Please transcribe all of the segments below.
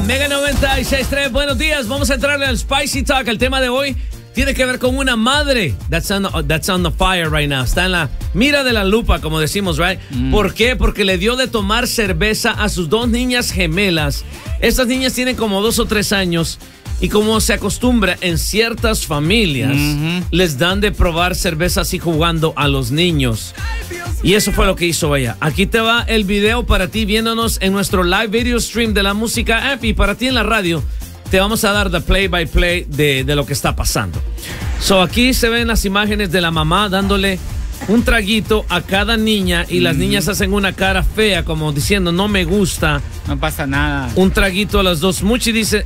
Mega 96.3, buenos días. Vamos a entrarle al Spicy Talk. El tema de hoy tiene que ver con una madre that's on the fire right now. Está en la mira de la lupa, como decimos, right? ¿Por qué? Porque le dio de tomar cerveza a sus dos niñas gemelas. Estas niñas tienen como 2 o 3 años. Y como se acostumbra en ciertas familias, les dan de probar cerveza así jugando a los niños. Y eso fue lo que hizo ella. Aquí te va el video para ti viéndonos en nuestro live video stream de la música app. Y para ti en la radio te vamos a dar the play by play de lo que está pasando. So aquí se ven las imágenes de la mamá dándole un traguito a cada niña. Y las niñas hacen una cara fea como diciendo no me gusta. No pasa nada. Un traguito a las dos. Muchi dice...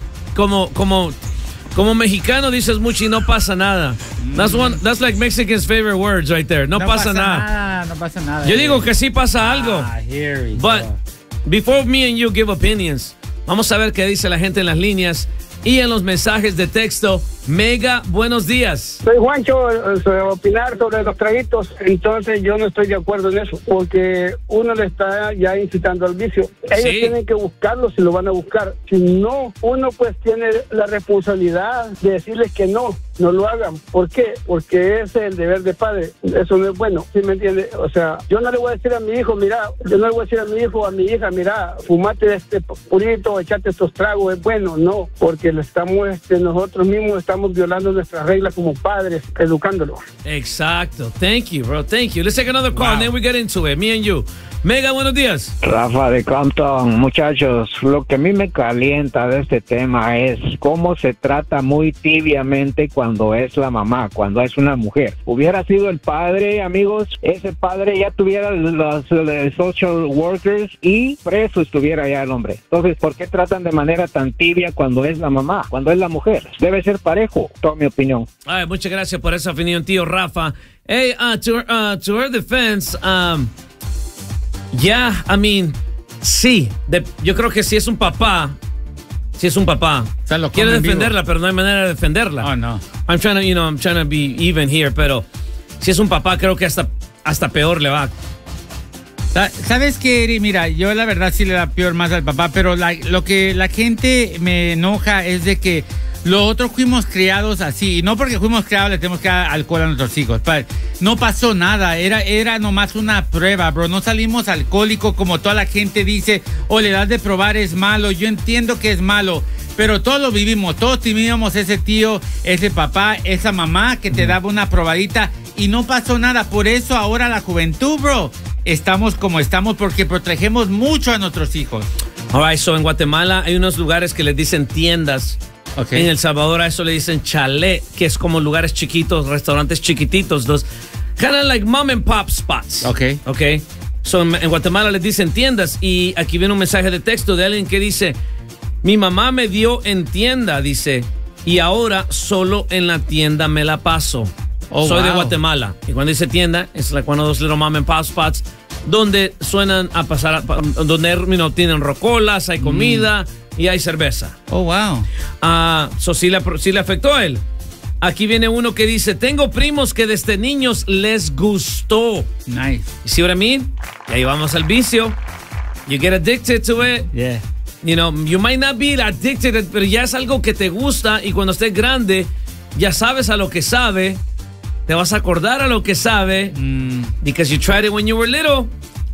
Como mexicano dices mucho y no pasa nada. That's like Mexican's favorite words right there. No pasa nada. No pasa nada. Yo digo que sí pasa algo. But before me and you give opinions, vamos a ver qué dice la gente en las líneas y en los mensajes de texto. Mega, buenos días. Soy Juancho, opinar sobre los traguitos. Entonces yo no estoy de acuerdo en eso, porque uno le está ya incitando al vicio. Ellos tienen que buscarlo si lo van a buscar. Si no, uno pues tiene la responsabilidad de decirles que no lo hagan. ¿Por qué? Porque ese es el deber de padre. Eso no es bueno, ¿sí me entiende? O sea, yo no le voy a decir a mi hijo, mira, yo no le voy a decir a mi hijo o a mi hija, mira, fumate este purito, echate estos tragos, es bueno. No, porque le estamos, nosotros mismos estamos violando nuestras reglas como padres, educándolo. Exacto. Thank you, bro. Thank you. Let's take another call and then we get into it. Me and you. Mega, buenos días. Rafa de Compton. Muchachos, lo que a mí me calienta de este tema es cómo se trata muy tibiamente cuando es la mamá, cuando es una mujer. Hubiera sido el padre, amigos, ese padre ya tuviera los social workers y preso estuviera ya el hombre. Entonces, ¿por qué tratan de manera tan tibia cuando es la mamá, cuando es la mujer? Debe ser parejo, toda mi opinión. Ay, muchas gracias por esa opinión, tío Rafa. Hey, to her defense, yeah, I mean, sí. Yo creo que si es un papá, o sea, quiere defenderla, pero no hay manera de defenderla. Oh, no. I'm trying to be even here, pero si es un papá, creo que hasta peor le va. ¿Sabes qué, Eri? Mira, yo la verdad sí le da peor más al papá, pero lo que la gente me enoja es de que nosotros fuimos criados así, y no porque fuimos criados le tenemos que dar alcohol a nuestros hijos. No pasó nada, era nomás una prueba, bro. No salimos alcohólicos como toda la gente dice, le das de probar es malo. Yo entiendo que es malo, pero todos lo vivimos, todos teníamos ese tío, ese papá, esa mamá que te daba una probadita y no pasó nada. Por eso ahora la juventud, bro, estamos como estamos porque protegemos mucho a nuestros hijos. All right, so en Guatemala hay unos lugares que les dicen tiendas. Okay. En El Salvador a eso le dicen chalet, que es como lugares chiquitos, restaurantes chiquititos, kind of like mom and pop spots. Okay. So en Guatemala les dicen tiendas y aquí viene un mensaje de texto de alguien que dice, mi mamá me dio en tienda, dice, y ahora solo en la tienda me la paso. Soy de Guatemala. Y cuando dice tienda, es like one of those little mom and pop spots donde suenan a pasar, donde tienen rocolas, hay comida y hay cerveza. Oh, wow. So sí le afectó a él. Aquí viene uno que dice, tengo primos que desde niños les gustó. Nice. You see what I mean? Y ahí vamos al vicio. You get addicted to it. Yeah. You know, you might not be addicted, pero ya es algo que te gusta y cuando estés grande, ya sabes a lo que sabe. Te vas a acordar a lo que sabe. Because you tried it when you were little.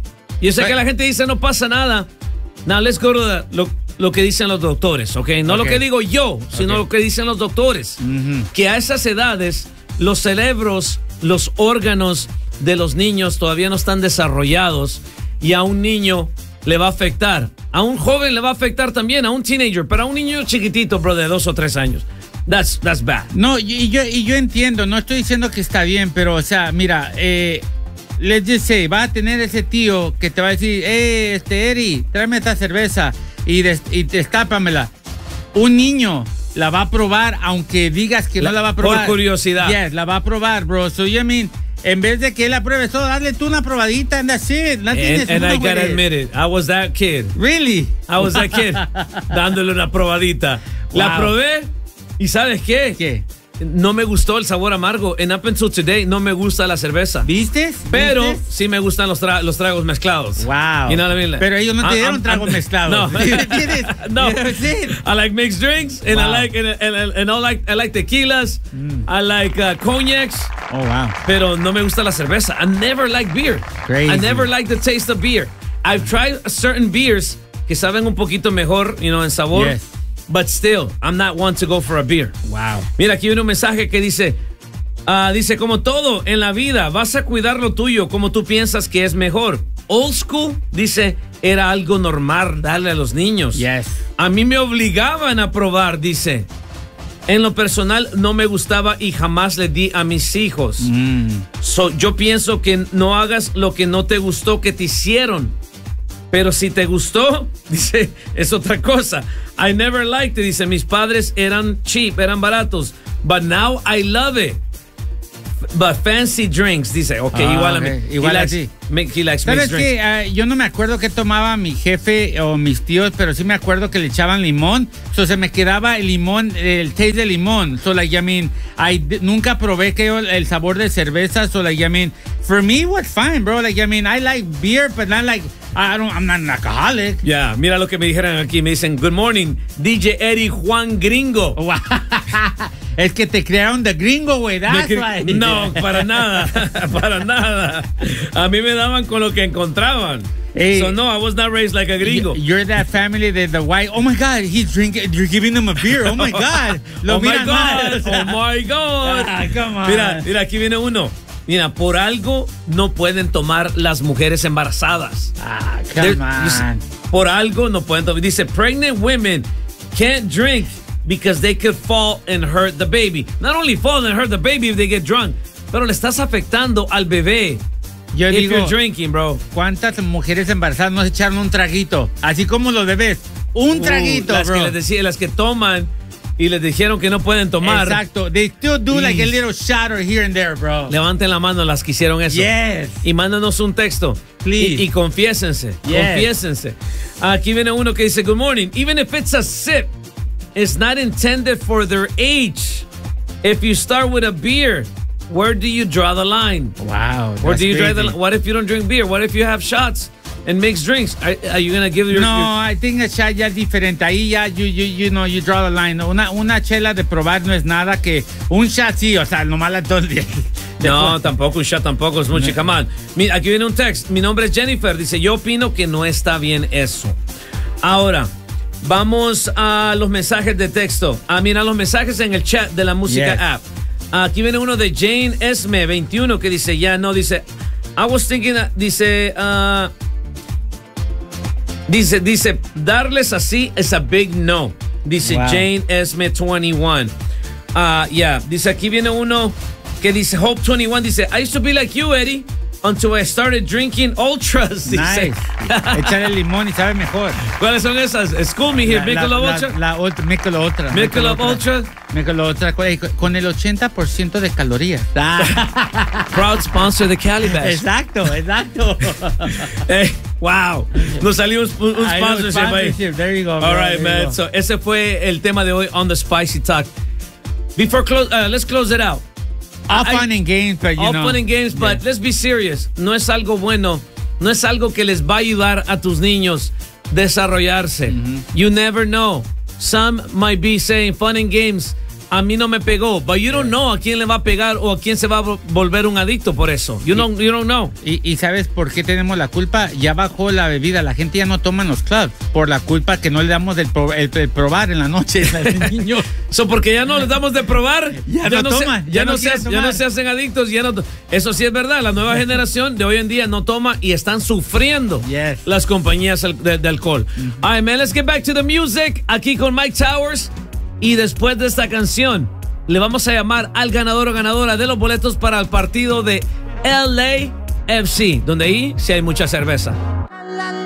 Yo sé que la gente dice, no pasa nada. Now, let's go to lo que dicen los doctores, ¿ok? No lo que digo yo, sino lo que dicen los doctores. Que a esas edades, los cerebros, los órganos de los niños todavía no están desarrollados y a un niño le va a afectar. A un joven le va a afectar también, a un teenager, pero a un niño chiquitito, bro, de 2 o 3 años. That's bad. No, y yo entiendo, no estoy diciendo que está bien, pero, o sea, mira, let's just say, va a tener ese tío que te va a decir, Eri, tráeme esta cerveza y destápamela. Un niño la va a probar, aunque digas que no la va a probar. Por curiosidad. Yes, la va a probar, bro. So, I mean, en vez de que él la pruebe todo, dale tú una probadita and that's it. And I gotta admit it, I was that kid. Really? I was that kid, dándole una probadita. La probé y ¿sabes qué? ¿Qué? no me gustó el sabor amargo. And up until today, no me gusta la cerveza. ¿Viste? Pero ¿Viste? sí me gustan los tragos mezclados. Wow. You know what I mean? Pero ellos no te dieron tragos mezclados. No. ¿Entiendes? No. That's it. I like mixed drinks, and Wow. I like tequilas. I like cognacs. Oh, wow. Pero no me gusta la cerveza. I never like beer. Crazy. I never like the taste of beer. I've tried certain beers que saben un poquito mejor, en sabor. Yes. But still, I'm not one to go for a beer. Wow. Mira, aquí viene un mensaje que dice, como todo en la vida, vas a cuidar lo tuyo como tú piensas que es mejor. Old school, dice, era algo normal darle a los niños. Yes. A mí me obligaban a probar, dice. En lo personal no me gustaba y jamás le di a mis hijos. Yo pienso que no hagas lo que no te gustó que te hicieron. Pero si te gustó, dice, es otra cosa. I never liked it, dice, mis padres eran cheap, eran baratos. But now I love it. But fancy drinks, dice, igual a mí. Igual a ti. He likes ¿Sabes mixed drinks. qué? Yo no me acuerdo qué tomaba mi jefe o mis tíos, pero sí me acuerdo que le echaban limón. Se me quedaba el limón, el taste de limón. Nunca probé el sabor de cerveza. For me, it was fine, bro. I like beer, but not like, I'm not an alcoholic. Yeah, mira lo que me dijeron aquí. Me dicen, good morning, DJ Eddie Juan Gringo. Wow. Es que te crearon de gringo, güey. No, para nada. Para nada. A mí me daban con lo que encontraban. Hey, so no, I was not raised like a gringo. You're that family that the white, oh my God, he's drinking, you're giving him a beer. Oh my God. Oh my God. Oh my God. Come on. Mira, aquí viene uno. Mira, por algo no pueden tomar las mujeres embarazadas. Come on. Por algo no pueden tomar. Dice, pregnant women can't drink because they could fall and hurt the baby. Not only fall and hurt the baby if they get drunk, pero le estás afectando al bebé. Yo if digo, you're drinking, bro. ¿Cuántas mujeres embarazadas no se echaron un traguito? Así como los bebés. Un traguito, bro. Las que toman y les dijeron que no pueden tomar. Exacto. They still do like a little shot or here and there, bro. Levanten la mano las que hicieron eso. Yes. Y mándanos un texto. Please. Y confiésense. Yes. Confiésense. Aquí viene uno que dice, good morning. Even if it's a sip, it's not intended for their age. If you start with a beer, where do you draw the line? Wow. Where do you draw the line? What if you don't drink beer? What if you have shots and mixed drinks? Are you going to give your... No, I think a shot ya es diferente. Ahí ya, you draw the line. Una chela de probar no es nada que... Un shot sí, o sea, nomás la todo el día. No, tampoco, un shot tampoco es mucho. Come on. Mira, aquí viene un text. Mi nombre es Jennifer. Dice, yo opino que no está bien eso. Ahora, vamos a los mensajes de texto. Mira los mensajes en el chat de la música app. Aquí viene uno de Jane Esme 21 que dice, dice, I was thinking, dice, darles así es a big no. Dice Jane Esme 21. Dice, aquí viene uno que dice, Hope 21, dice, I used to be like you, Eddie, until I started drinking Ultras. Dice. Nice. Échale limón y sabe mejor. ¿Cuáles son esas? School me here, Michelob Ultra. Michelob Ultra. Michelob Ultra con el 80% de calorías. Proud sponsor de Cali Bash. Exacto. Wow. Nos salió un sponsorship ahí. There you go. All right, man. So ese fue el tema de hoy on the Spicy Talk. Let's close it out. All fun and games, but all fun and games, but let's be serious. No es algo bueno. No es algo que les va a ayudar a tus niños desarrollarse. You never know. Some might be saying fun and games. A mí no me pegó, but you don't know a quién le va a pegar o a quién se va a volver un adicto por eso. You don't know. ¿Y sabes por qué tenemos la culpa? Ya bajó la bebida, la gente ya no toma en los clubs por la culpa que no le damos el probar en la noche a los niños. Porque ya no les damos de probar, ya no toman, ya no se hacen adictos, eso sí es verdad, la nueva generación de hoy en día no toma y están sufriendo las compañías de alcohol. All right, man, let's get back to the music, aquí con Mike Towers. Y después de esta canción, le vamos a llamar al ganador o ganadora de los boletos para el partido de LAFC, donde ahí sí hay mucha cerveza.